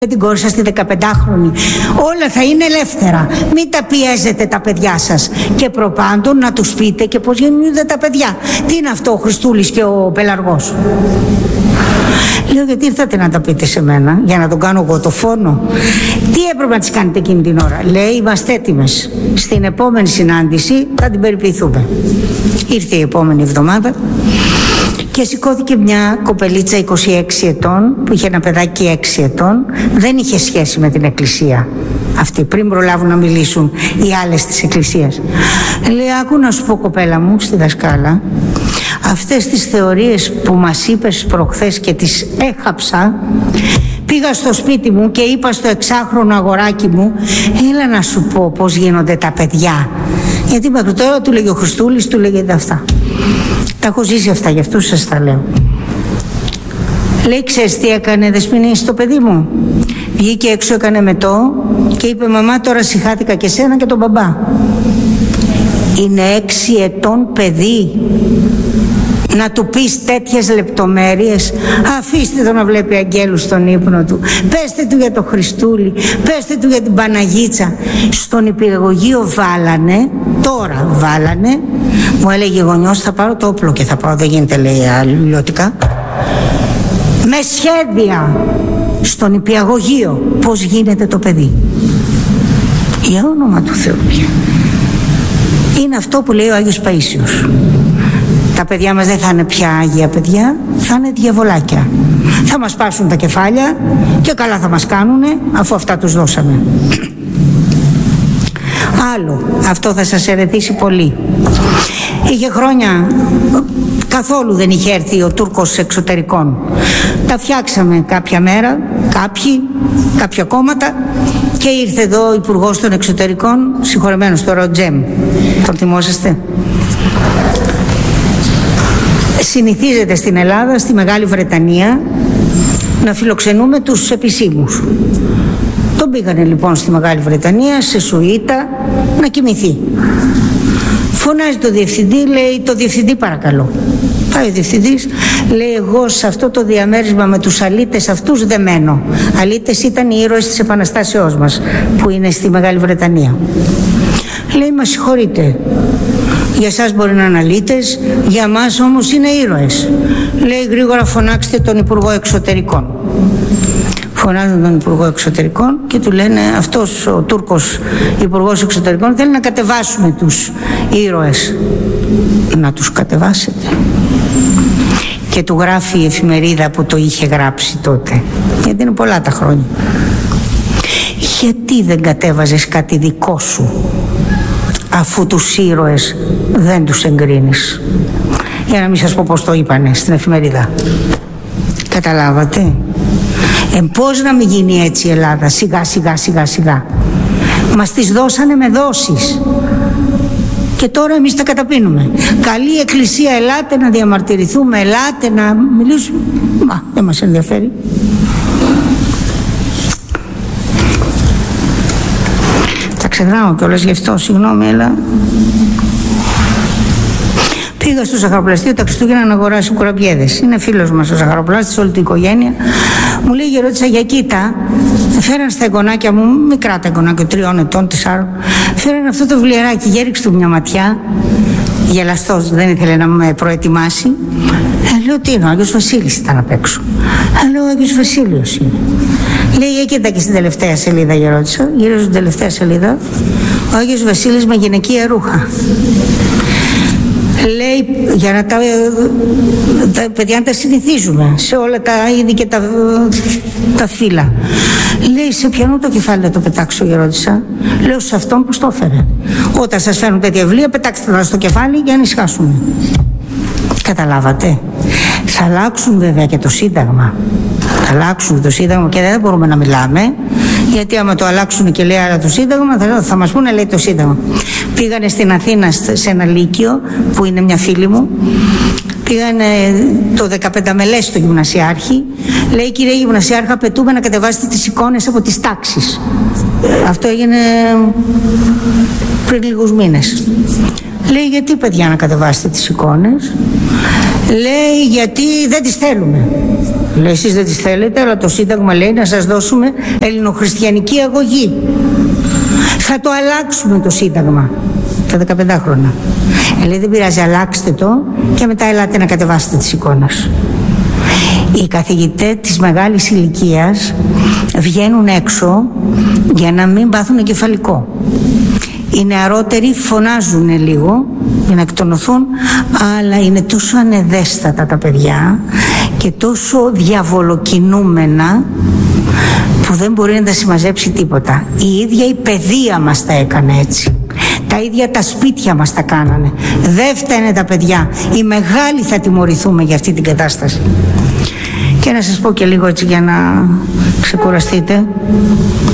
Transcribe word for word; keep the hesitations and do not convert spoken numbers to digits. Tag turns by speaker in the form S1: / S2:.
S1: την κόρη σας τη δεκαπεντάχρονη. Όλα θα είναι ελεύθερα. Μην τα πιέζετε τα παιδιά σας. Και προπάντων να τους πείτε και πώς γεννιούνται τα παιδιά. Τι είναι αυτό ο Χριστούλης και ο Πελαργός? Λέω, γιατί ήρθατε να τα πείτε σε μένα? Για να τον κάνω εγώ το φόνο? Τι έπρεπε να τις κάνετε εκείνη την ώρα? Λέει, είμαστε έτοιμες. Στην επόμενη συνάντηση θα την περιποιηθούμε. Ήρθε η επόμενη εβδομάδα και σηκώθηκε μια κοπελίτσα είκοσι έξι ετών που είχε ένα παιδάκι έξι ετών. Δεν είχε σχέση με την εκκλησία αυτή, πριν προλάβουν να μιλήσουν οι άλλες της εκκλησίας. Λέει, άκου να σου πω, κοπέλα μου, στη δασκάλα, αυτές τις θεωρίες που μας είπες προχθές και τις έχαψα, πήγα στο σπίτι μου και είπα στο εξάχρονο αγοράκι μου, έλα να σου πω πώς γίνονται τα παιδιά. Γιατί μέχρι τώρα του λέγε ο Χριστούλης, του λέγεται αυτά. Τα έχω ζήσει αυτά, γι' αυτό σας τα λέω. Λέει, ξέρεις τι έκανε, Δεσποινή, στο παιδί μου? Βγήκε έξω, έκανε μετό και είπε, μαμά, τώρα συχάθηκα και σένα και τον μπαμπά. Είναι έξι ετών παιδί. Να του πεις τέτοιες λεπτομέρειες? Αφήστε το να βλέπει αγγέλους στον ύπνο του. Πέστε του για το Χριστούλη, πέστε του για την Παναγίτσα. Στον υπηαγωγείο βάλανε, τώρα βάλανε, μου έλεγε γονιός, θα πάρω το όπλο και θα πάω, δεν γίνεται, λέει, αλληλωτικά, με σχέδια στον υπηαγωγείο πώς γίνεται το παιδί. Για όνομα του Θεού πια. Είναι αυτό που λέει ο Άγιος Παΐσιος. Τα παιδιά μας δεν θα είναι πια άγια παιδιά, θα είναι διαβολάκια. Θα μας πάσουν τα κεφάλια και καλά θα μας κάνουνε, αφού αυτά τους δώσαμε. Άλλο, αυτό θα σας ερεθίσει πολύ. Είχε χρόνια, καθόλου δεν είχε έρθει ο Τούρκος εξωτερικών. Τα φτιάξαμε κάποια μέρα, κάποιοι, κάποια κόμματα, και ήρθε εδώ ο Υπουργός των Εξωτερικών, συγχωρεμένος τώρα, ο Τζέμ. Τον θυμόσαστε? Συνηθίζεται στην Ελλάδα, στη Μεγάλη Βρετανία, να φιλοξενούμε τους επισήμους. Τον πήγανε λοιπόν στη Μεγάλη Βρετανία, σε σουίτα, να κοιμηθεί. Φωνάζει το διευθυντή, λέει, το διευθυντή παρακαλώ. Πάει ο διευθυντής, λέει, εγώ σε αυτό το διαμέρισμα με τους αλήτες αυτούς δεν μένω. Αλήτες ήταν οι ήρωες της Επαναστάσεώς μας, που είναι στη Μεγάλη Βρετανία. Λέει, μα συγχωρείτε, για σας μπορεί να είναι αλήτες, για μας όμως είναι ήρωες. Λέει, γρήγορα φωνάξτε τον Υπουργό Εξωτερικών. Φωνάζουν τον Υπουργό Εξωτερικών και του λένε, αυτός ο Τούρκος Υπουργός Εξωτερικών θέλει να κατεβάσουμε τους ήρωες. Να τους κατεβάσετε? Και του γράφει η εφημερίδα που το είχε γράψει τότε, γιατί είναι πολλά τα χρόνια, γιατί δεν κατέβαζες κάτι δικό σου, αφού τους ήρωες δεν τους εγκρίνεις? Για να μην σας πω πώς το είπανε στην εφημερίδα. Καταλάβατε? Ε, πώς να μην γίνει έτσι η Ελλάδα? Σιγά σιγά σιγά σιγά. Μας τις δώσανε με δόσεις και τώρα εμείς τα καταπίνουμε. Καλή εκκλησία, ελάτε να διαμαρτυρηθούμε, ελάτε να μιλήσουμε. Μα δεν μας ενδιαφέρει. Τα ξεχνάω κιόλας γι' αυτό, συγγνώμη, αλλά πήγα στο ζαχαροπλαστείο τα Χριστούγεννα να αγοράσω κουραμπιέδες. Είναι φίλος μας ο ζαχαροπλάστης, όλη την οικογένεια. Μου λέει, ρώτησα, για κοίτα, φέραν στα εγγονάκια μου, μικρά τα εγγονάκια, τριών ετών, τεσσάρων, φέραν αυτό το βιβλιαράκι, γέριξε του μια ματιά, γελαστός, δεν ήθελε να με προετοιμάσει. Ε, λέω, τι είναι, ο Άγιος Βασίλης ήταν απ' έξω. Ε, λέω, ο Άγιος Βασίλειος είναι. Λέει, για κοίτα και στην τελευταία σελίδα, για ρώτησα, γύρω στην τελευταία σελίδα, ο Άγιος Βασίλης με γυναικεία ρούχα. Λέει, για να τα, τα παιδιά να τα συνηθίζουμε σε όλα τα είδη και τα, τα φύλλα. Λέει, σε ποιανού το κεφάλι να το πετάξω, για ρώτησα. Λέω, σε αυτόν που το έφερε. Όταν σας φέρνουν τέτοια βιβλία, πετάξτε τα στο κεφάλι για να ησυχάσουμε. Καταλάβατε? Θα αλλάξουν βέβαια και το Σύνταγμα. Θα αλλάξουν το Σύνταγμα και δεν μπορούμε να μιλάμε, γιατί άμα το αλλάξουν και λέει άρα το Σύνταγμα, θα, θα μας πούνε, λέει, το Σύνταγμα. Πήγανε στην Αθήνα σε ένα λύκειο που είναι μια φίλη μου. Πήγανε το δεκαπέντε μελές στο γυμνασιάρχη. Λέει, κύριε Γυμνασιάρχα, απαιτούμε να κατεβάσετε τις εικόνες από τις τάξεις. Αυτό έγινε πριν λίγους μήνες. Λέει, γιατί παιδιά να κατεβάσετε τις εικόνες? Λέει, γιατί δεν τις θέλουμε. Λέει, εσείς δεν τις θέλετε, αλλά το Σύνταγμα λέει να σας δώσουμε ελληνοχριστιανική αγωγή. Θα το αλλάξουμε το Σύνταγμα τα δεκαπεντάχρονα. Ε, λέει, δεν πειράζει, αλλάξτε το και μετά ελάτε να κατεβάσετε τις εικόνες. Οι καθηγητές της μεγάλης ηλικίας βγαίνουν έξω για να μην πάθουν εγκεφαλικό. Οι νεαρότεροι φωνάζουν λίγο για να εκτονωθούν, αλλά είναι τόσο ανεδέστατα τα παιδιά και τόσο διαβολοκινούμενα που δεν μπορεί να τα συμμαζέψει τίποτα. Η ίδια η παιδεία μας τα έκανε έτσι. Τα ίδια τα σπίτια μας τα κάνανε. Δεν φταίνε τα παιδιά. Οι μεγάλοι θα τιμωρηθούμε για αυτή την κατάσταση. Και να σας πω και λίγο έτσι για να ξεκουραστείτε.